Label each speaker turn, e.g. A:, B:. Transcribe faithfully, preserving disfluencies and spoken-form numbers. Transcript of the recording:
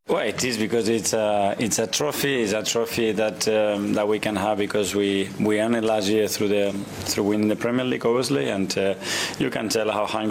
A: Well, it is because it's a it's a trophy. It's a trophy that um, that we can have because we we earned it last year through the through winning the Premier League, obviously, and uh, you can tell how hungry